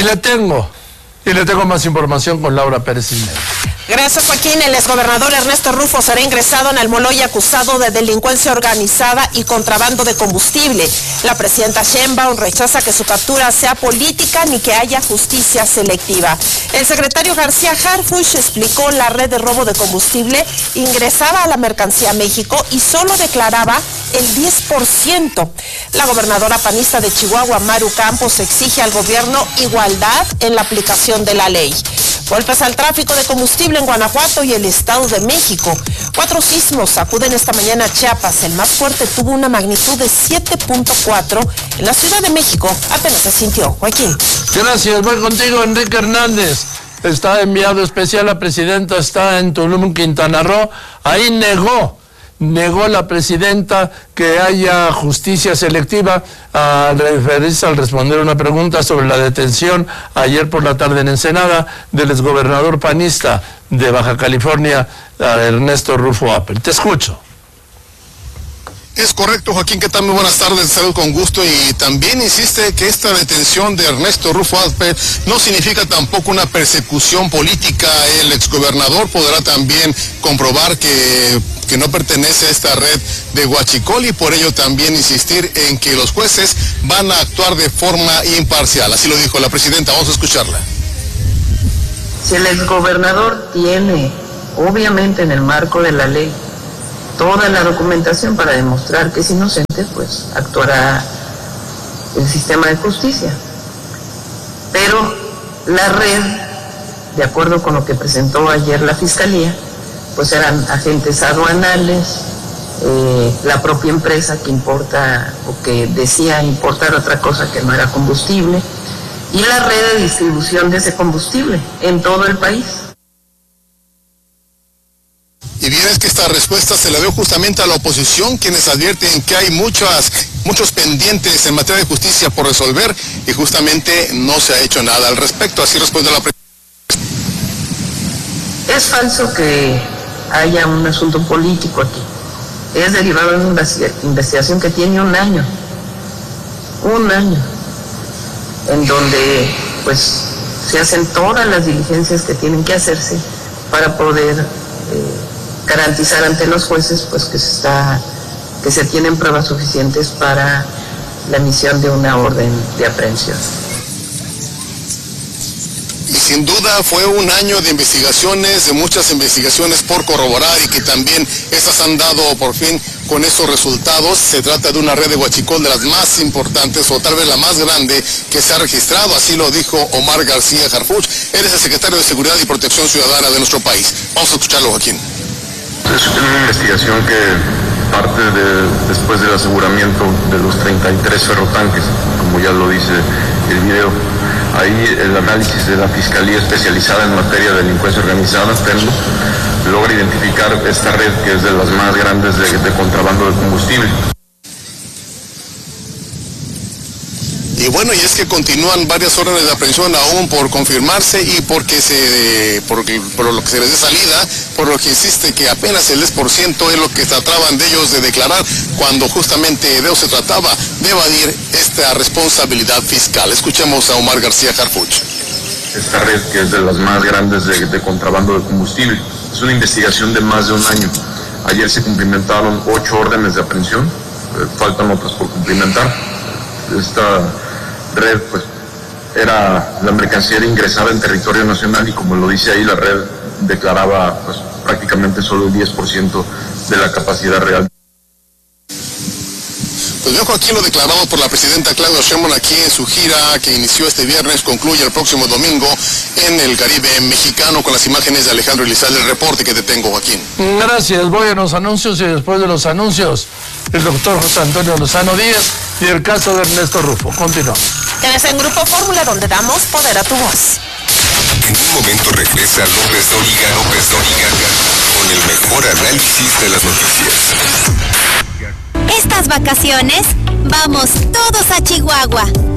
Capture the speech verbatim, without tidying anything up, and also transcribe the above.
le tengo, y le tengo más información con Laura Pérez Cisneros. Gracias, Joaquín. El exgobernador Ernesto Rufo será ingresado en Almoloya acusado de delincuencia organizada y contrabando de combustible. La presidenta Sheinbaum rechaza que su captura sea política ni que haya justicia selectiva. El secretario García Harfuch explicó la red de robo de combustible ingresaba a la mercancía a México y solo declaraba el diez por ciento. La gobernadora panista de Chihuahua, Maru Campos, exige al gobierno igualdad en la aplicación de la ley. Golpes al tráfico de combustible en Guanajuato y el Estado de México. Cuatro sismos sacuden esta mañana a Chiapas. El más fuerte tuvo una magnitud de siete punto cuatro. En la Ciudad de México apenas se sintió. Joaquín. Gracias, voy contigo, Enrique Hernández. Está enviado especial, la presidenta está en Tulum, Quintana Roo. Ahí negó, negó la presidenta que haya justicia selectiva al referirse al responder una pregunta sobre la detención ayer por la tarde en Ensenada del exgobernador panista de Baja California, Ernesto Rufo Apel. Te escucho. Es correcto, Joaquín, ¿qué tal? Muy buenas tardes, salud con gusto. Y también insiste que esta detención de Ernesto Rufo Apel no significa tampoco una persecución política. El exgobernador podrá también comprobar que, que no pertenece a esta red de huachicol y por ello también insistir en que los jueces van a actuar de forma imparcial. Así lo dijo la presidenta, vamos a escucharla. Si el exgobernador tiene, obviamente en el marco de la ley, toda la documentación para demostrar que es inocente, pues actuará el sistema de justicia. Pero la red, de acuerdo con lo que presentó ayer la Fiscalía, pues eran agentes aduanales, eh, la propia empresa que importa o que decía importar otra cosa que no era combustible, y la red de distribución de ese combustible en todo el país. Y bien, es que esta respuesta se la dio justamente a la oposición, quienes advierten que hay muchas, muchos pendientes en materia de justicia por resolver y justamente no se ha hecho nada al respecto. Así responde la presidenta. Es falso que haya un asunto político aquí. Es derivado de una investigación que tiene un año. Un año. En donde pues se hacen todas las diligencias que tienen que hacerse para poder eh, garantizar ante los jueces pues que se está que se tienen pruebas suficientes para la emisión de una orden de aprehensión. Y sin duda fue un año de investigaciones, de muchas investigaciones por corroborar y que también estas han dado por fin con esos resultados. Se trata de una red de huachicol de las más importantes o tal vez la más grande que se ha registrado, así lo dijo Omar García Harfuch. Él es el secretario de Seguridad y Protección Ciudadana de nuestro país. Vamos a escucharlo, Joaquín. Es una investigación que parte de, después del aseguramiento de los treinta y tres ferrotanques, como ya lo dice el video. Ahí el análisis de la Fiscalía Especializada en Materia de Delincuencia Organizada, TERNO, logra identificar esta red que es de las más grandes de, de contrabando de combustible. Y bueno, y es que continúan varias órdenes de aprehensión aún por confirmarse y porque se, por, por lo que se les dé salida, por lo que insiste que apenas el diez por ciento es lo que trataban de ellos de declarar, cuando justamente de eso se trataba de evadir esta responsabilidad fiscal. Escuchemos a Omar García Harfuch. Esta red que es de las más grandes de, de contrabando de combustible, es una investigación de más de un año. Ayer se cumplimentaron ocho órdenes de aprehensión, eh, faltan otras por cumplimentar. Esta red pues era la mercancía ingresada en territorio nacional y como lo dice ahí la red declaraba pues prácticamente solo el diez por ciento de la capacidad real. Pues dejo aquí lo declarado por la presidenta Claudia Sheinbaum aquí en su gira que inició este viernes, concluye el próximo domingo en el Caribe mexicano, con las imágenes de Alejandro Elizalde, el reporte que te tengo, Joaquín. Gracias, voy a los anuncios y después de los anuncios el doctor José Antonio Lozano Díaz y el caso de Ernesto Rufo. Continuamos. Tienes en Grupo Fórmula, donde damos poder a tu voz. En un momento regresa López Dóriga, López Dóriga, con el mejor análisis de las noticias. Estas vacaciones, vamos todos a Chihuahua.